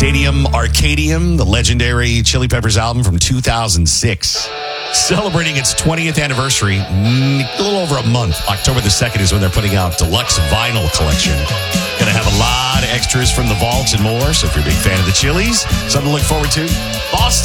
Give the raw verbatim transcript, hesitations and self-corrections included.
Stadium Arcadium, the legendary Chili Peppers album from two thousand six. Celebrating its twentieth anniversary, a little over a month. October the second is when they're putting out deluxe vinyl collection. Going to have a lot of extras from the vaults and more. So if you're a big fan of the Chili's, something to look forward to. Boston.